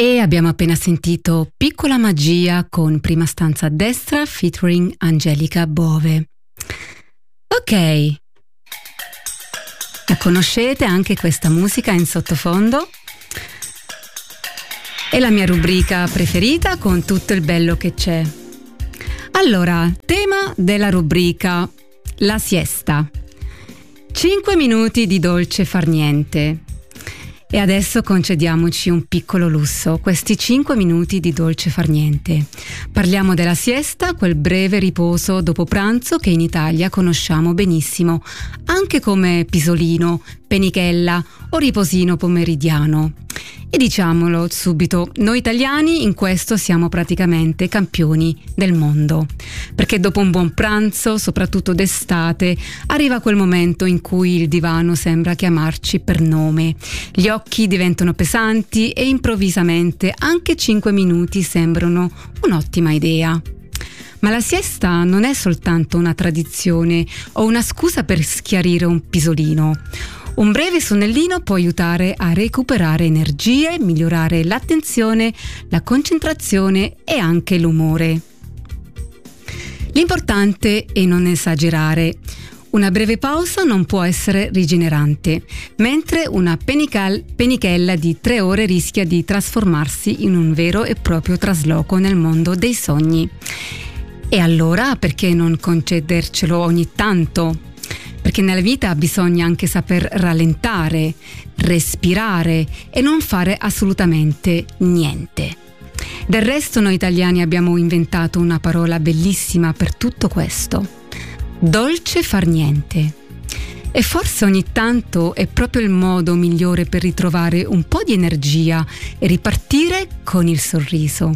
E abbiamo appena sentito Piccola Magia con Prima Stanza a Destra featuring Angelica Bove. Ok, la conoscete anche questa musica in sottofondo? È la mia rubrica preferita con tutto il bello che c'è. Allora, tema della rubrica, la siesta. 5 minuti di dolce far niente. E adesso concediamoci un piccolo lusso, questi 5 minuti di dolce far niente. Parliamo della siesta, quel breve riposo dopo pranzo che in Italia conosciamo benissimo, anche come pisolino, penichella o riposino pomeridiano. E diciamolo subito, noi italiani in questo siamo praticamente campioni del mondo, perché dopo un buon pranzo, soprattutto d'estate, arriva quel momento in cui il divano sembra chiamarci per nome, gli occhi diventano pesanti e improvvisamente anche 5 minuti sembrano un'ottima idea. Ma la siesta non è soltanto una tradizione o una scusa per schiarire un pisolino. Un breve sonnellino può aiutare a recuperare energie, migliorare l'attenzione, la concentrazione e anche l'umore. L'importante è non esagerare. Una breve pausa non può essere rigenerante, mentre una penichella di 3 ore rischia di trasformarsi in un vero e proprio trasloco nel mondo dei sogni. E allora perché non concedercelo ogni tanto? Perché nella vita bisogna anche saper rallentare, respirare e non fare assolutamente niente. Del resto noi italiani abbiamo inventato una parola bellissima per tutto questo: dolce far niente. E forse ogni tanto è proprio il modo migliore per ritrovare un po' di energia e ripartire con il sorriso.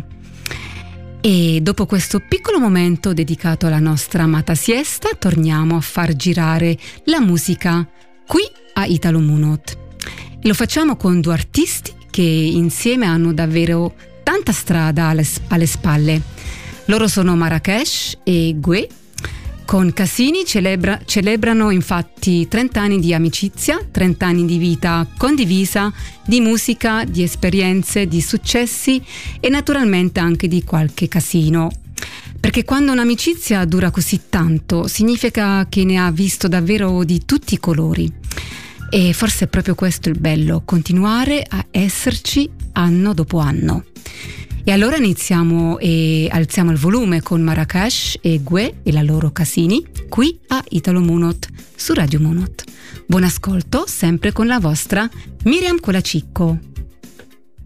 E dopo questo piccolo momento dedicato alla nostra amata siesta, torniamo a far girare la musica qui a Italo Munot. E lo facciamo con 2 artisti che insieme hanno davvero tanta strada alle spalle. Loro sono Marracash e Gue. Con Cassini celebrano infatti 30 anni di amicizia, 30 anni di vita condivisa, di musica, di esperienze, di successi e naturalmente anche di qualche casino. Perché quando un'amicizia dura così tanto, significa che ne ha visto davvero di tutti i colori. E forse è proprio questo il bello, continuare a esserci anno dopo anno. E allora iniziamo e alziamo il volume con Marracash e Gue e la loro Cassini qui a Italo Munot su Radio Munot. Buon ascolto sempre con la vostra Miriam Colacicco.